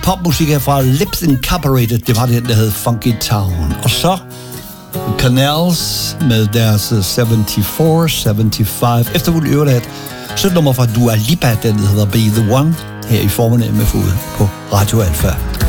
popmusik her fra Lips Incorporated. Det var den, der hed Funky Town. Og så Canals med deres 74-75. Efterfulgt i øvrigt et nummer fra Dua Lipa, den hedder Be The One, her i formiddag med fod på Radio Alfa.